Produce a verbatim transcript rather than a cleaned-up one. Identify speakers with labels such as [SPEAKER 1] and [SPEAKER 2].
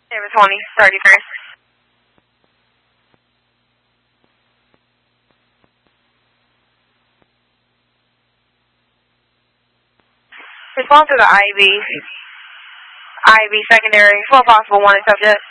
[SPEAKER 1] David twenty, thirty-three. Respond to the I E B. I E B secondary, full possible wanted subject.